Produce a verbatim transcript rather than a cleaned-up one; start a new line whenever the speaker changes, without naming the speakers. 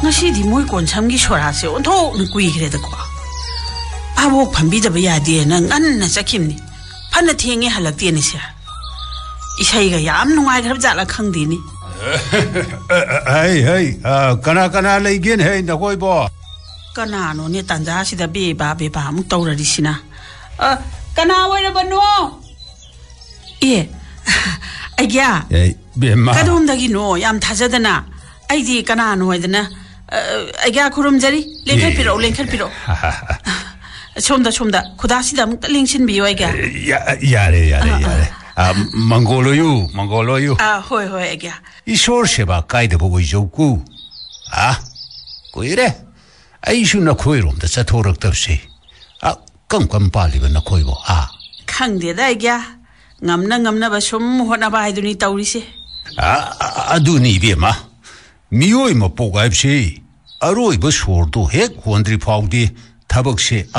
ngasi di moi kon sam gi sora se on tho ni kui gre da ko abok phambi da ba ya de na ngan na chakim ni phan na thenge halak te ni se isai ga yam nungai grab ja la khang di ni
hey hey kana kana lai gen hey na koi bo
kana no ne tanja si da be ba be ba mu tawra ri sina kana wa ra bano e ai ya
hey be ma
kadum da gi no yam thaja da na ai di kana no da na ai ya khurum jari lenkhar piro lenkhar piro chomda chomda khuda si da mu lengsin bi oi ga
ya ya re ya re ya re Mangolo yu, Mangolo yu.
Ah, hoi hoi agya.
Isor seba kaida bo joku. Ah, koire. Aishu na khoirom da chathorak tapse. Ah, kam kam pali ba na khoibo. Ah.
Khangde da agya. Ngamna ngamna ba sum hona ba haiduni tawri se.
Ah, aduni be ma. Miyoi ma pogaib se. Aroi ba sordo hek hondri phawdi thabak se